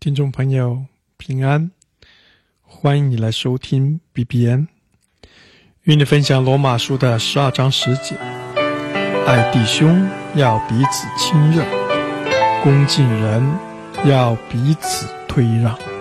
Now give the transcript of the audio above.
听众朋友平安，欢迎你来收听 BBN， 与你分享罗马书的12章10节，爱弟兄要彼此亲热，恭敬人要彼此推让。